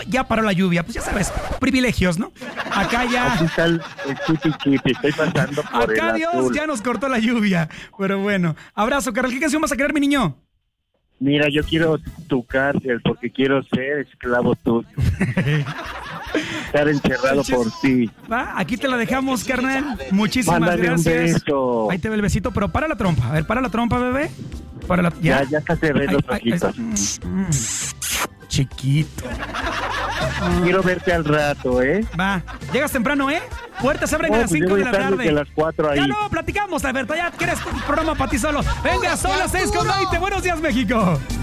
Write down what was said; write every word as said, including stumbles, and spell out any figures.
ya paró la lluvia. Pues ya sabes, privilegios, ¿no? Acá ya... Aquí está el, el chipi chipi, estoy pasando por Acá el Dios azul. ya nos cortó la lluvia. Pero bueno, abrazo, carnal. ¿Qué canción vas a querer, mi niño? Mira, yo quiero tu cárcel porque quiero ser esclavo tuyo. Estar encerrado por ti. Va, aquí te la dejamos, carnal. Muchísimas Mándale gracias. un beso. Ahí te ve el besito, pero para la trompa. A ver, para la trompa, bebé. Para la... Ya, ya hasta cerré los Ay, ay, ojitos. ay, mm, chiquito. Quiero verte al rato, ¿eh? Va, llegas temprano, ¿eh? Puertas abren No, a las pues yo cinco voy de a la estar desde tarde. las cuatro ahí. Ya no, platicamos, Alberto. Ya quieres un programa para ti solo. Venga, son las seis con veinte. Buenos días, México.